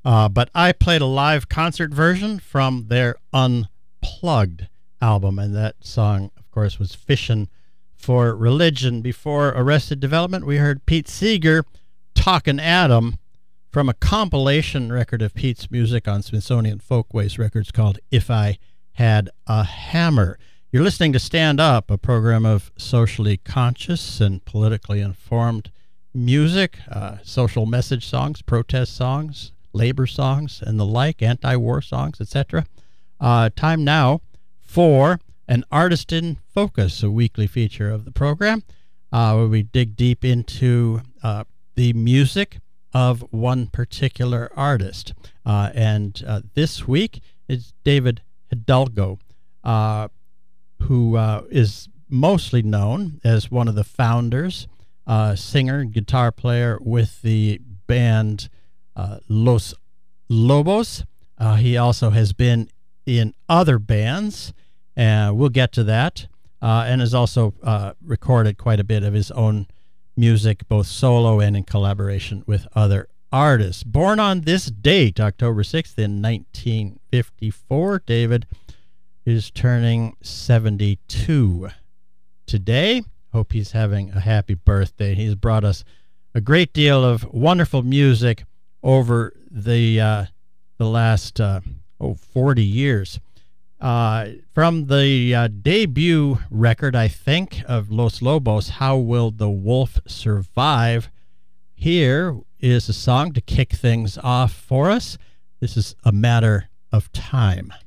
But I played a live concert version from their Unplugged album, and that song, of course, was Fishin' for Religion. Before Arrested Development, we heard Pete Seeger, Talkin' Adam, from a compilation record of Pete's music on Smithsonian Folkways Records called If I Had a Hammer. You're listening to Stand Up, a program of socially conscious and politically informed music, social message songs, protest songs, labor songs, and the like, anti-war songs, etc. Time now for an Artist in Focus, a weekly feature of the program, where we dig deep into the music of one particular artist. And this week is David Hidalgo, who is mostly known as one of the founders, singer, guitar player with the band Los Lobos. He also has been in other bands, and we'll get to that, and has also recorded quite a bit of his own music, both solo and in collaboration with other artists. Born on this date, October 6th in 1954, David is turning 72 today. Hope he's having a happy birthday. He's brought us a great deal of wonderful music over the last 40 years. From the debut record, I think, of Los Lobos, How Will the Wolf Survive? Here is a song to kick things off for us. This is A Matter of Time.